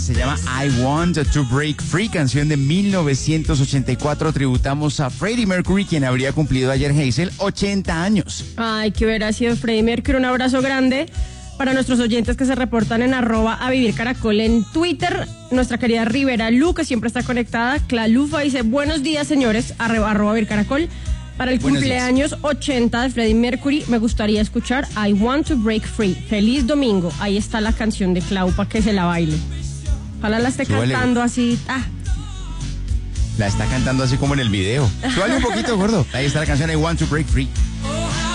Se llama I Want to Break Free, canción de 1984. Tributamos a Freddie Mercury, quien habría cumplido ayer, Hazel, 80 años. Ay, qué hubiera sido Freddie Mercury. Un abrazo grande para nuestros oyentes que se reportan en @avivircaracol en Twitter. Nuestra querida Rivera Lu, que siempre está conectada. Clalufa dice, buenos días, señores, @avivircaracol. Para el cumpleaños 80 de Freddie Mercury, me gustaría escuchar I Want to Break Free. Feliz domingo. Ahí está la canción de Clau para que se la baile. Ojalá la esté cantando así. La está cantando así como en el video. Súbale un poquito, gordo. Ahí está la canción I Want to Break Free.